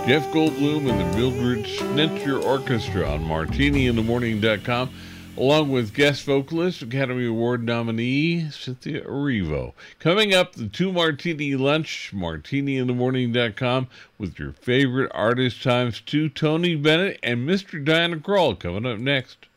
Jeff Goldblum and the Mildred Schnitzer Orchestra on MartiniInTheMorning.com, along with guest vocalist, Academy Award nominee Cynthia Erivo. Coming up, the 2 Martini Lunch, MartiniInTheMorning.com, with your favorite artist times 2, Tony Bennett and Mr. Diana Krall, coming up next.